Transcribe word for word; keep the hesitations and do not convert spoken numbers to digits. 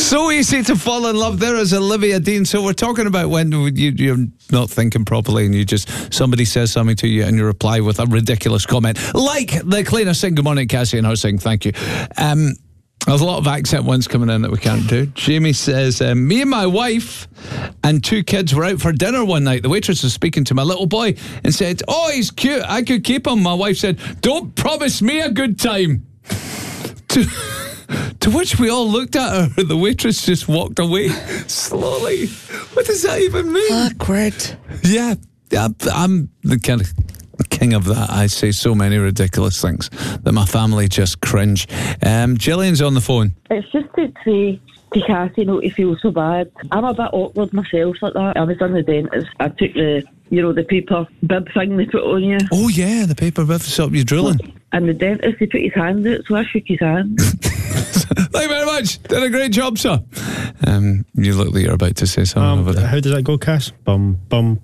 So easy to fall in love. There is Olivia Dean. So we're talking about when you, you're not thinking properly and you just, somebody says something to you and you reply with a ridiculous comment. Like the cleaner saying, good morning, Cassie, and her saying thank you. Um, there's a lot of accent ones coming in that we can't do. Jamie says, um, me and my wife and two kids were out for dinner one night. The waitress was speaking to my little boy and said, oh, he's cute, I could keep him. My wife said, don't promise me a good time. To, to which we all looked at her. The waitress just walked away slowly. What does that even mean? Awkward. Yeah, yeah, I'm the kind of king of that. I say so many ridiculous things that my family just cringe. Um, Gillian's on the phone. It's just to say to Cassie not to feel so bad. I'm a bit awkward myself like that. I was in the dentist. I took the, you know, the paper bib thing they put on you. Oh yeah, the paper bib to stop you drilling. And the dentist, he put his hand out, so I shook his hand. Thank you very much. Did a great job, sir. Um, you look like you're about to say something. Um, about how does that go, Cass? Bum, bum,